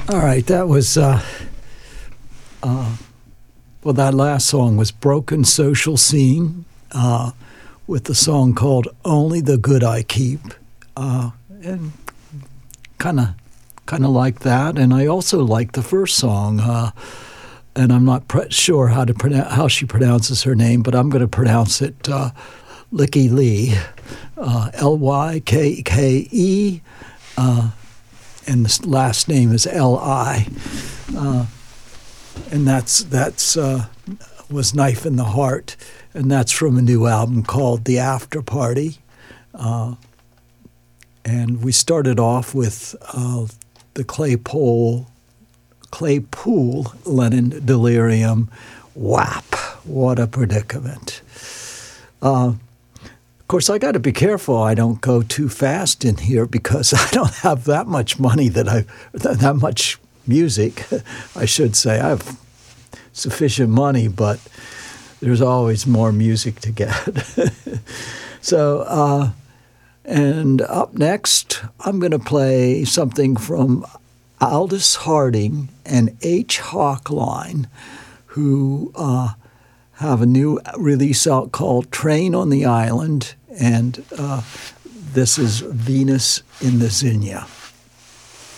All right, that was, well, that last song was Broken Social Scene with the song called Only the Good I Keep. And kind of like that. And I also like the first song, and I'm not sure how she pronounces her name, but I'm going to pronounce it Lykke Li, Lykke, and the last name is Li, and that's was Knife in the Heart, and that's from a new album called The After Party, and we started off with the Claypool Lennon Delirium, WAP. What a predicament. Of course, I got to be careful I don't go too fast in here because I don't have that much money that much music, I should say. I have sufficient money, but there's always more music to get. So, and up next, I'm going to play something from Aldous Harding and H. Hawkline, who have a new release out called Train on the Island, and this is Venus in the Zinnia.